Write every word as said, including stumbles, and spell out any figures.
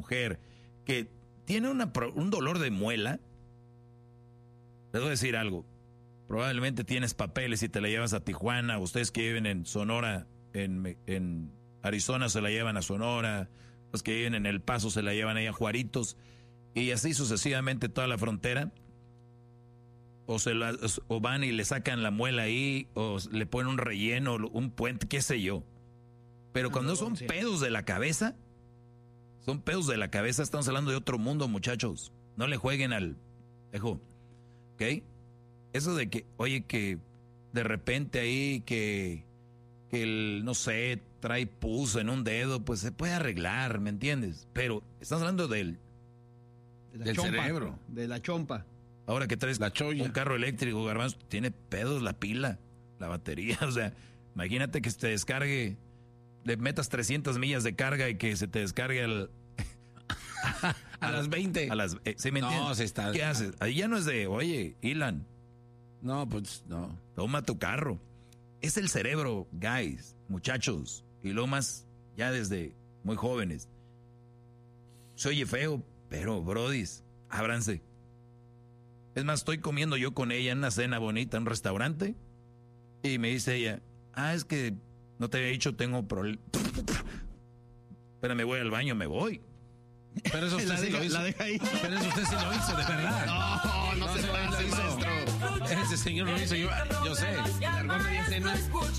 mujer que tiene una, un dolor de muela, les voy a decir algo. Probablemente tienes papeles y te la llevas a Tijuana. Ustedes que viven en Sonora, en, en Arizona se la llevan a Sonora. Los que viven en El Paso se la llevan ahí a Juaritos. Y así sucesivamente toda la frontera. O, se la, o van y le sacan la muela ahí, o le ponen un relleno, un puente, qué sé yo. Pero cuando son pedos de la cabeza, son pedos de la cabeza, estamos hablando de otro mundo, muchachos. No le jueguen al... Dejo, ¿ok? Eso de que, oye, que de repente ahí que, que el, no sé, trae pus en un dedo, pues se puede arreglar, ¿me entiendes? Pero estamos hablando del, de la del chompa, cerebro. De la chompa. Ahora que traes la un carro eléctrico, Garbanzo, tiene pedos la pila, la batería, o sea, imagínate que se te descargue, le metas trescientas millas de carga y que se te descargue el... a, a las veinte. A las, eh, ¿sí me entiendes? No, se está... ¿Qué haces? Ahí ya no es de, oye, Ilan. No, pues no. Toma tu carro. Es el cerebro, guys, muchachos. Y lo más, ya desde muy jóvenes. Se oye feo, pero brodis, ábranse. Es más, estoy comiendo yo con ella en una cena bonita en un restaurante. Y me dice ella, ah, es que no te había dicho, tengo problemas. Pero me voy al baño, me voy. Pero eso usted la sí deja, lo hizo. La deja ahí. Pero eso usted sí lo hizo, de verdad. No, no, no se lo hizo. Ese señor lo hizo, yo, yo sé. Largó media cena.